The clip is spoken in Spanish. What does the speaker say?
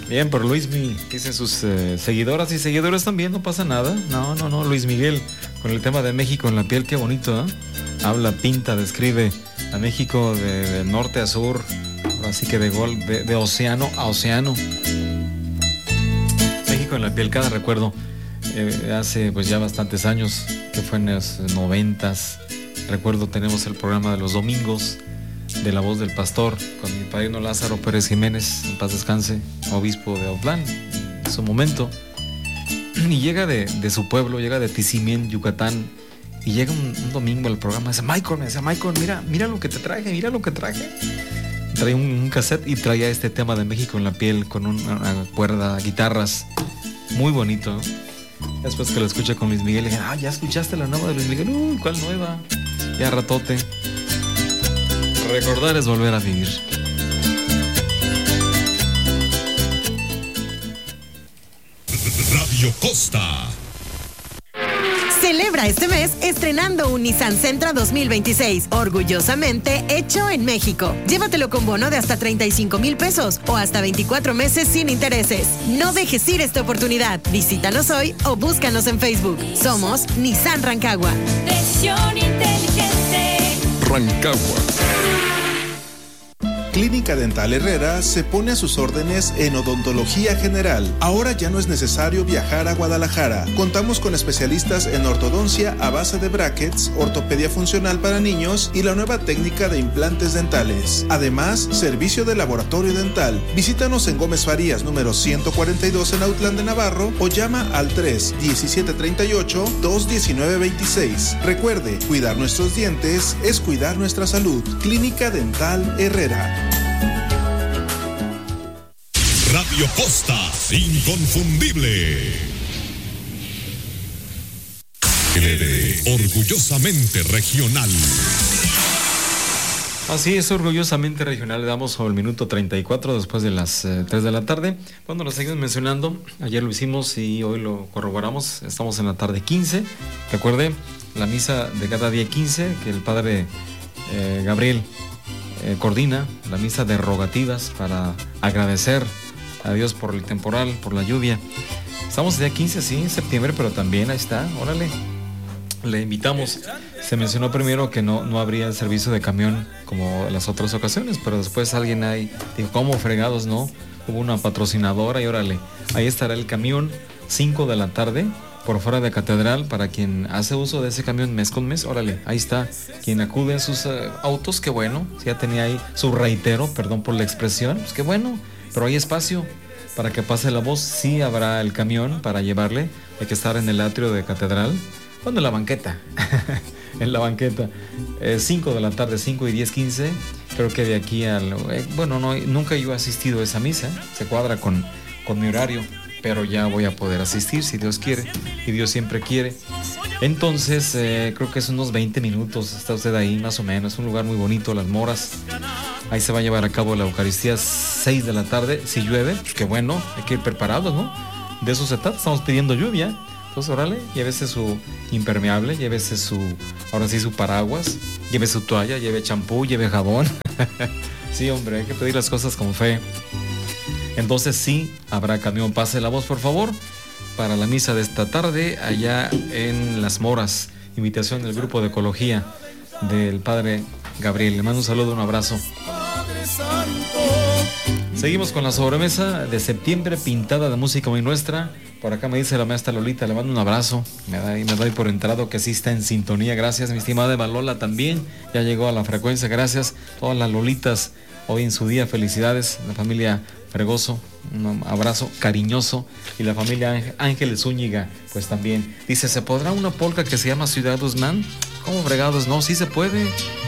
Bien, por Luismi, dicen sus seguidoras y seguidores también, no pasa nada. No, Luis Miguel, con el tema de México en la piel, qué bonito, ¿eh? Habla, pinta, describe a México de norte a sur, así que de océano a océano. México en la piel, cada recuerdo, hace pues ya bastantes años, que fue en los 90s. Recuerdo, tenemos el programa de los domingos de La Voz del Pastor con mi padrino Lázaro Pérez Jiménez, en paz descanse, obispo de Autlán en su momento, y llega de su pueblo, llega de Tizimín, Yucatán, y llega un domingo al programa, me dice Michael, mira lo que te traje, trae un cassette y traía este tema de México en la piel con una cuerda, guitarras, muy bonito, ¿no? Después que lo escuché con Luis Miguel, le dije, ¿ya escuchaste la nueva de Luis Miguel? Uy, ¿cuál nueva? Ya ratote. Recordar es volver a vivir. Radio Costa. Celebra este mes estrenando un Nissan Sentra 2026, orgullosamente hecho en México. Llévatelo con bono de hasta 35,000 pesos o hasta 24 meses sin intereses. No dejes ir esta oportunidad. Visítanos hoy o búscanos en Facebook. Somos Nissan Rancagua. Decisión inteligente. Rancagua. Clínica Dental Herrera se pone a sus órdenes en odontología general. Ahora ya no es necesario viajar a Guadalajara. Contamos con especialistas en ortodoncia a base de brackets, ortopedia funcional para niños y la nueva técnica de implantes dentales. Además, servicio de laboratorio dental. Visítanos en Gómez Farías, número 142 en Autlán de Navarro o llama al 3-1738-219-26. Recuerde, cuidar nuestros dientes es cuidar nuestra salud. Clínica Dental Herrera. Radio Costa, inconfundible. Orgullosamente regional. Así es, orgullosamente regional. Le damos sobre el minuto 34 después de las 3 de la tarde. Cuando lo seguimos mencionando, ayer lo hicimos y hoy lo corroboramos. Estamos en la tarde 15. Recuerde, la misa de cada día 15 que el padre Gabriel coordina, la misa de rogativas para agradecer a Dios por el temporal, por la lluvia. Estamos el día 15, sí, en septiembre, pero también ahí está, órale. Le invitamos. Se mencionó primero que no habría el servicio de camión como las otras ocasiones, pero después alguien ahí dijo, ¿cómo fregados, no? Hubo una patrocinadora y órale, ahí estará el camión, 5 de la tarde, por fuera de Catedral, para quien hace uso de ese camión mes con mes, órale, ahí está. Quien acude a sus autos, qué bueno, si ya tenía ahí su reitero, perdón por la expresión, pues qué bueno, pero hay espacio para que pase la voz, sí habrá el camión para llevarle, hay que estar en el atrio de Catedral, bueno, en la banqueta, en la banqueta, 5 de la tarde, 5 y 10, 15, creo que de aquí al, nunca yo he asistido a esa misa, se cuadra con mi horario, pero ya voy a poder asistir si Dios quiere, y Dios siempre quiere. Entonces, creo que es unos 20 minutos, está usted ahí más o menos, es un lugar muy bonito, Las Moras. Ahí se va a llevar a cabo la Eucaristía 6 de la tarde, si llueve, pues qué bueno, hay que ir preparados, ¿no? De eso se trata, estamos pidiendo lluvia, entonces órale, llévese su impermeable, llévese su paraguas, lleve su toalla, lleve champú, lleve jabón. Sí, hombre, hay que pedir las cosas con fe. Entonces sí, habrá camión, pase la voz por favor, para la misa de esta tarde, allá en Las Moras. Invitación del grupo de ecología del padre Gabriel. Le mando un saludo, un abrazo. Seguimos con la sobremesa de septiembre, pintada de música muy nuestra. Por acá me dice la maestra Lolita, le mando un abrazo. Me doy por enterado que sí está en sintonía. Gracias, mi estimada Eva Lola también. Ya llegó a la frecuencia, gracias. Todas las Lolitas hoy en su día, felicidades. La familia Fregoso, un abrazo cariñoso. Y la familia Ángeles Zúñiga, pues también. Dice, ¿se podrá una polca que se llama Ciudad Guzmán? ¿Cómo fregados? No, sí se puede.